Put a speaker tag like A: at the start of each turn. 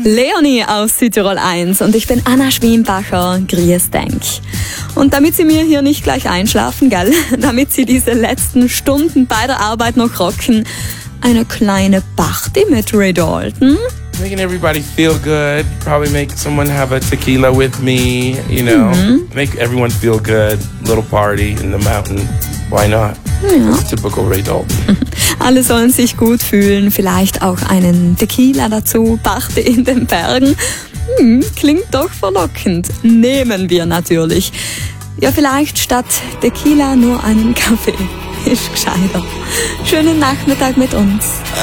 A: Leonie aus Südtirol 1 und ich bin Anna Schwiembacher, grüß denk. Und damit Sie mir hier nicht gleich einschlafen, gell, damit Sie diese letzten Stunden bei der Arbeit noch rocken, eine kleine Party mit Ray Dalton.
B: Making everybody feel good, probably make someone have a tequila with me, you know, make everyone feel good, little party in the mountain, why not?
A: Ja.
B: It's typical Ray Dalton.
A: Alle sollen sich gut fühlen, vielleicht auch einen Tequila dazu, Party in den Bergen. Klingt doch verlockend. Nehmen wir natürlich. Ja, vielleicht statt Tequila nur einen Kaffee. Ist gescheiter. Schönen Nachmittag mit uns.